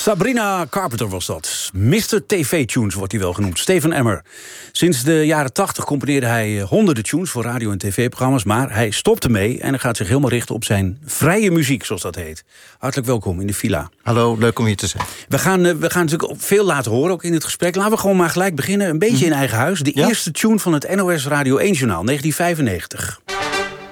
Sabrina Carpenter was dat. Mr. TV-tunes wordt hij wel genoemd. Stephen Emmer. Sinds de jaren 80 componeerde hij honderden tunes voor radio- en tv-programma's. Maar hij stopte mee en hij gaat zich helemaal richten op zijn vrije muziek, zoals dat heet. Hartelijk welkom in de villa. Hallo, leuk om hier te zijn. We gaan natuurlijk veel laten horen, ook in het gesprek. Laten we gewoon maar gelijk beginnen, een beetje in eigen huis. De eerste tune van het NOS Radio 1-journaal, 1995.